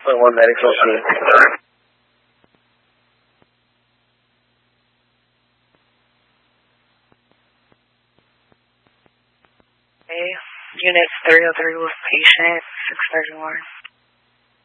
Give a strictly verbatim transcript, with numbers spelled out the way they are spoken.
Point one medical team. Okay. Unit three oh three with patient six thirty-one.